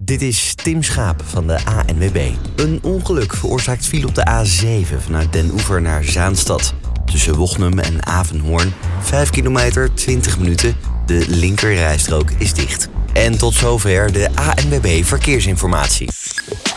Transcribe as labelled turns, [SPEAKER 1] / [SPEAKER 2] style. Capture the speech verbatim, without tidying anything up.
[SPEAKER 1] Dit is Tim Schaap van de A N W B. Een ongeluk veroorzaakt file op de A zeven vanuit Den Oever naar Zaanstad. Tussen Wochnum en Avenhoorn, vijf kilometer, twintig minuten. De linkerrijstrook is dicht. En tot zover de A N W B Verkeersinformatie.